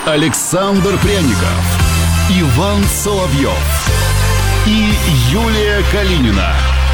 Александр Пряников, Иван Соловьев и Юлия Калинина.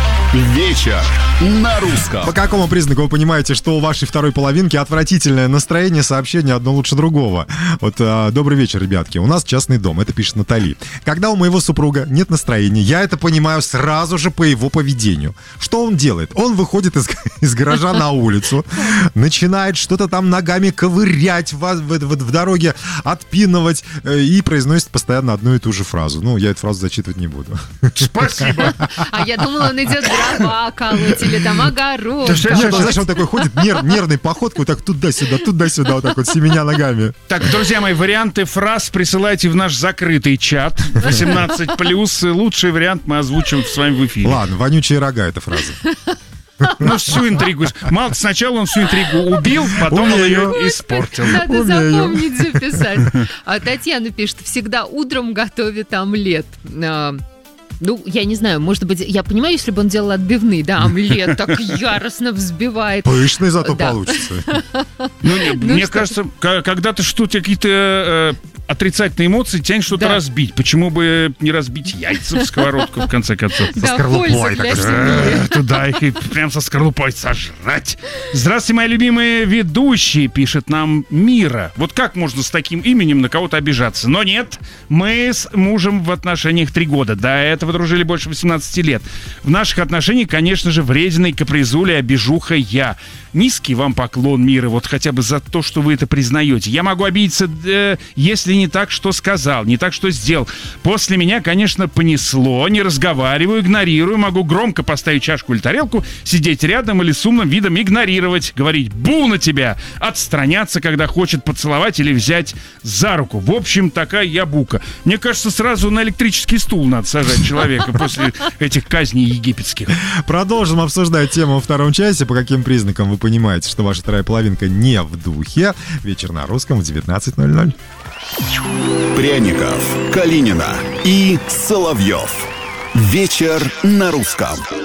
Вечер на русском. По какому признаку вы понимаете, что у вашей второй половинки отвратительное настроение, сообщение одно лучше другого? Вот, добрый вечер, ребятки. У нас частный дом, это пишет Натали. Когда у моего супруга нет настроения, я это понимаю сразу же по его поведению. Что он делает? Он выходит из гаража на улицу, начинает что-то там ногами ковырять в дороге, отпинывать и произносит постоянно одну и ту же фразу. Ну, я эту фразу зачитывать не буду. Спасибо. А я думала, он идет дрова колоть или там огород. Нет, он, знаешь, он такой ходит нервной походкой, вот так туда-сюда, вот так вот, семеня ногами. Так, друзья мои, варианты фраз присылайте в наш закрытый чат 18+. Лучший вариант мы озвучим с вами в эфире. Ладно, вонючие рога — это фраза. Ну, всю интригу. Мало, сначала он всю интригу убил, потом он ее испортил. Надо запомнить, записать. А Татьяна пишет: всегда утром готовит омлет. Ну, я не знаю, может быть, я понимаю, если бы он делал отбивные, да, омлет так яростно взбивает. Пышный зато получится. Мне кажется, когда ты что-то, какие-то отрицательные эмоции, тянет что-то разбить. Почему бы не разбить яйца в сковородку, в конце концов? Со скорлупой. Туда их и прям со скорлупой сожрать. Здравствуйте, мои любимые ведущие, пишет нам Мира. Вот как можно с таким именем на кого-то обижаться? Но нет, мы с мужем в отношениях 3 года. До этого дружили больше 18 лет. В наших отношениях, конечно же, вредина и капризуля, обижуха я. Низкий вам поклон, Мира, вот хотя бы за то, что вы это признаете. Я могу обидеться, если не так, что сказал, не так, что сделал. После меня, конечно, понесло, не разговариваю, игнорирую, могу громко поставить чашку или тарелку, сидеть рядом или с умным видом игнорировать, говорить «бу» на тебя, отстраняться, когда хочет поцеловать или взять за руку. В общем, такая я бука. Мне кажется, сразу на электрический стул надо сажать человека после этих казней египетских. Продолжим обсуждать тему во втором часе. По каким признакам вы понимаете, что ваша вторая половинка не в духе? Вечер на русском в 19:00. Пряников, Калинина и Соловьев. Вечер на русском.